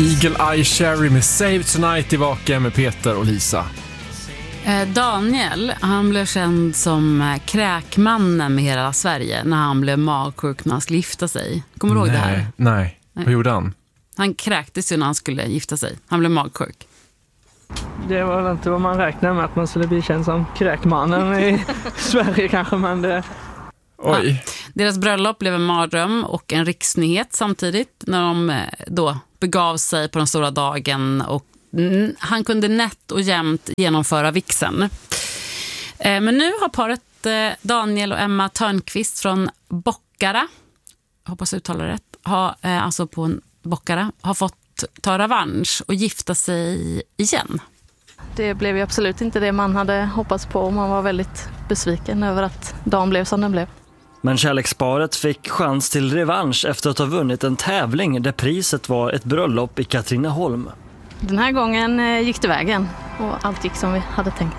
Eagle Eye Cherry med Save Tonight i Vaken med Peter och Lisa. Daniel, han blev känd som kräkmannen med hela Sverige när han blev magsjuk när han skulle gifta sig. Kommer du ihåg det här? Nej. Vad gjorde han? Han kräktes ju när han skulle gifta sig. Han blev magsjuk. Det var väl inte vad man räknade med, att man skulle bli känd som kräkmannen i Sverige kanske, men det... Oj. Ja. Deras bröllop blev en mardröm och en riksnyhet samtidigt när de då begav sig på den stora dagen, och han kunde nätt och jämnt genomföra vigseln. Men nu har paret Daniel och Emma Törnqvist från Bockara, hoppas jag uttalar rätt, alltså på Bockara, har fått ta revansch och gifta sig igen. Det blev ju absolut inte det man hade hoppats på, och man var väldigt besviken över att dagen blev som den blev. Men kärleksparet fick chans till revansch efter att ha vunnit en tävling där priset var ett bröllop i Katrineholm. Den här gången gick det vägen och allt gick som vi hade tänkt.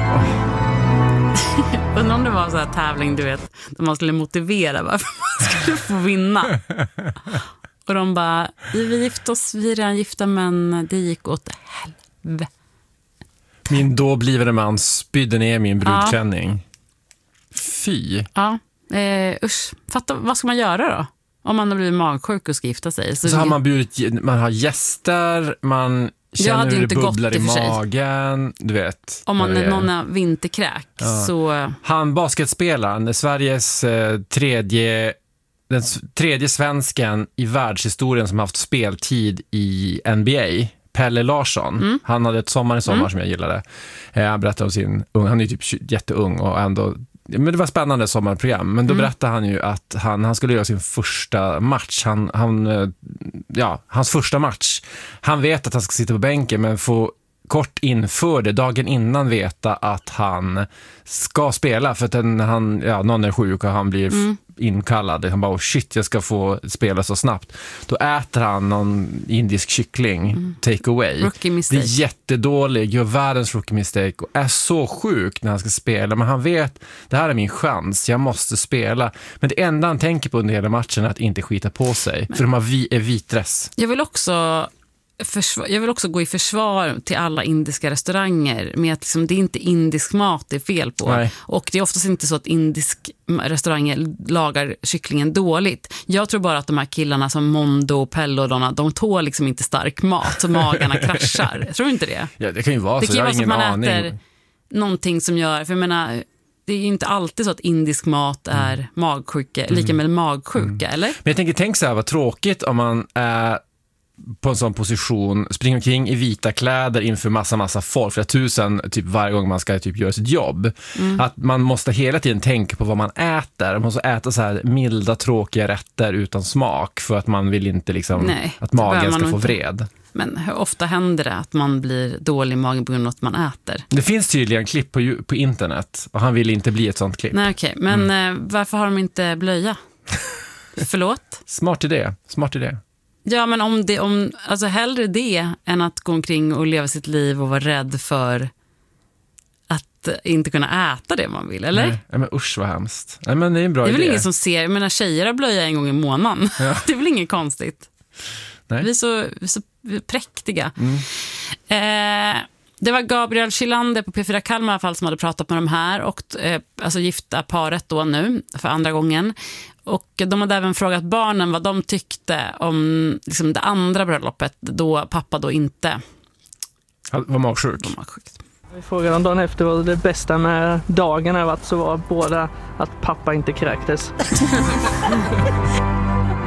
Undrar om det var en sån här tävling, du vet, där man skulle motivera varför man skulle få vinna. Och de bara, vi gifte oss, vi är redan gifta, men det gick åt helvete. Min då blivande man spydde ner min brudklänning. Fy. Ja, usch. Fatta, vad ska man göra då? Om man har blivit magsjuk och ska gifta sig. Så har man bjudit, man har gäster, man känner hur det bubblar i magen, du vet. Om man är någon är vinterkräk, så... Han basketspelaren, Sveriges den tredje svensken i världshistorien som haft speltid i NBA, Pelle Larsson. Han hade ett sommar som jag gillade. Han berättade om sin han är typ jätteung och ändå, men det var spännande sommarprogram. Men då berättade han ju att han skulle göra sin första match. Hans första match. Han vet att han ska sitta på bänken, men får kort inför det, dagen innan, veta att han ska spela för att någon är sjuk och han blir inkallad. Han bara, shit, jag ska få spela så snabbt. Då äter han någon indisk kyckling, take away. Rookie mistake. Det är jättedålig, gör världens rookie mistake och är så sjuk när han ska spela. Men han vet, det här är min chans, jag måste spela. Men det enda han tänker på under hela matchen är att inte skita på sig. För de har vitdress. Jag vill också gå i försvar till alla indiska restauranger med att liksom, det är inte indisk mat det är fel på. Nej. Och det är oftast inte så att indisk restauranger lagar kycklingen dåligt. Jag tror bara att de här killarna som Mondo och Pelle och Donna, de tål liksom inte stark mat så magarna kraschar. Tror du inte det? Ja, det kan ju vara det så. Jag har ingen man aning. Äter någonting som gör, för jag menar, det är ju inte alltid så att indisk mat är magsjuka, lika med magsjuka, eller? Men tänk så här, vad tråkigt om man är på en sån position, springer omkring i vita kläder inför massa folk, flera tusen typ varje gång man ska typ göra sitt jobb. Att man måste hela tiden tänka på vad man äter. Man måste äta så här milda, tråkiga rätter utan smak för att man vill inte liksom att magen ska få vred. Men hur ofta händer det att man blir dålig i magen på grund av att man äter? Det finns tydligen klipp på internet och han vill inte bli ett sånt klipp. Nej, okej. Men varför har de inte blöja? Förlåt? Smart idé. Ja, men alltså hellre det än att gå omkring och leva sitt liv och vara rädd för att inte kunna äta det man vill, eller? Nej, men usch vad hemskt. Nej, men det är en bra idé. Det är väl ingen som ser, jag menar, tjejer har blöja en gång i månaden. Ja. Det är väl inget konstigt. Nej. Vi är så präktiga. Det var Gabriel Schilander på P4 Kalmar i alla fall som hade pratat med de här och alltså gifta paret då nu för andra gången. Och de hade även frågat barnen vad de tyckte om liksom det andra bröllopet då pappa då inte var magsjuk. Vi frågade om dagen efter vad det bästa med dagen är, så var båda att pappa inte kräktes.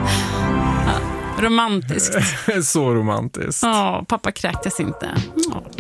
Romantiskt. Så romantiskt. Ja, pappa kräktes inte. Ja.